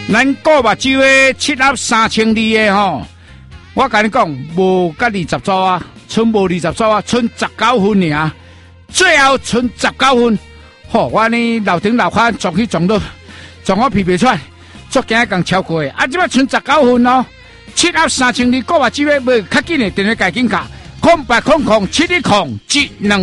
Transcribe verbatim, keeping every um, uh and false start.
咱个目睭的七盒三千二的吼，我甲你讲，无甲二十组啊，剩无二十组啊，剩十九分尔，最后剩十九分。吼、哦，我呢楼顶楼下撞去撞到，撞我皮皮出来，足惊共超过的。啊，即摆剩十九分咯，七盒三千二个目睭的，要较紧的，电话加紧卡，空八空空七一空一两。